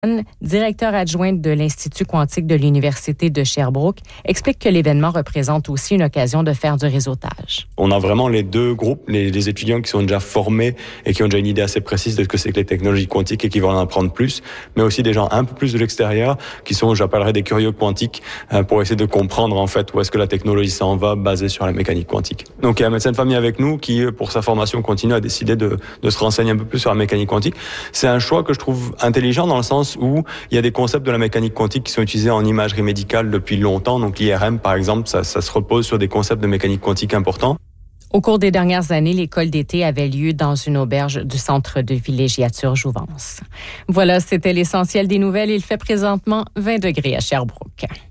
directeur adjoint de l'Institut quantique de l'Université de Sherbrooke, explique que l'événement représente aussi une occasion de faire du réseautage. On a vraiment les deux groupes, les étudiants qui sont déjà formés et qui ont déjà une idée assez précise de ce que c'est que les technologies quantiques et qui veulent en apprendre plus, mais aussi des gens un peu plus de l'extérieur qui sont, j'appellerais, des curieux quantiques pour essayer de comprendre en fait où est-ce que la technologie s'en va basée sur la mécanique quantique. Donc il y a un médecin de famille avec nous qui, pour sa formation continue, a décidé de se renseigner un peu plus sur la mécanique quantique. C'est un choix que je trouve intelligent dans le sens où il y a des concepts de la mécanique quantique qui sont utilisés en imagerie médicale depuis longtemps. Donc l'IRM, par exemple, ça se repose sur des concepts de mécanique quantique importants. Au cours des dernières années, l'école d'été avait lieu dans une auberge du centre de villégiature Jouvence. Voilà, c'était l'essentiel des nouvelles. Il fait présentement 20 degrés à Sherbrooke.